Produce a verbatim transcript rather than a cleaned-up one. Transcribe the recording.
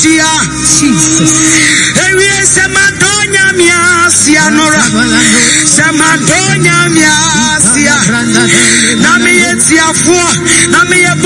miasia. Jesus. Ewie semadonya miasia nora. Semadonya miasia. Na miyetia fo. Na miye